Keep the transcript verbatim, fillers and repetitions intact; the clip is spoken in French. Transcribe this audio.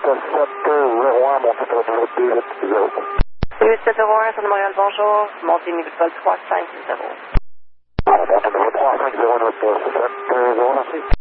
sept zéro un, montez pour niveau deux huit zéro. huit sept zéro un, sur le Montréal, bonjour. Montez niveau de vol trois cinq zéro. Montez niveau trois cinq zéro, notre sept zéro, merci.